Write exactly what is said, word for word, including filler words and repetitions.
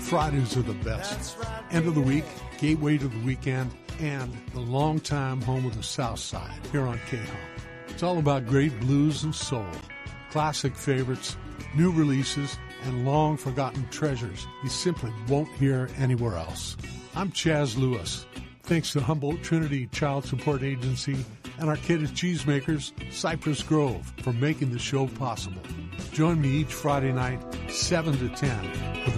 Fridays are the best. End of the week, gateway to the weekend, and the longtime home of the South Side here on K-Home. It's all about great blues and soul, classic favorites, new releases, and long-forgotten treasures you simply won't hear anywhere else. I'm Chaz Lewis. Thanks to Humboldt Trinity Child Support Agency and Arcata Cheesemakers, Cypress Grove, for making the show possible. Join me each Friday night, seven to ten, for the